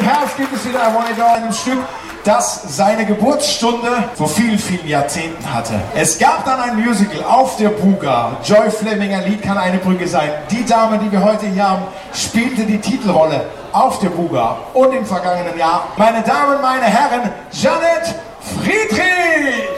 Herbst gibt es wieder I Wanna Go, einem Stück, das seine Geburtsstunde vor vielen, vielen Jahrzehnten hatte. Es gab dann ein Musical auf der Buga. Joy Fleming, ein Lied kann eine Brücke sein. Die Dame, die wir heute hier haben, spielte die Titelrolle auf der Buga. Und im vergangenen Jahr, meine Damen, meine Herren, Jeanette Friedrich!